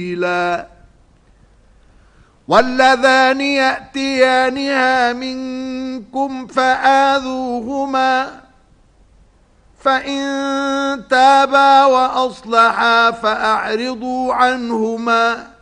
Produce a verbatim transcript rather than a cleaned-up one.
واللذان يأتيانها منكم فآذوهما فإن تابا وأصلحا فأعرضوا عنهما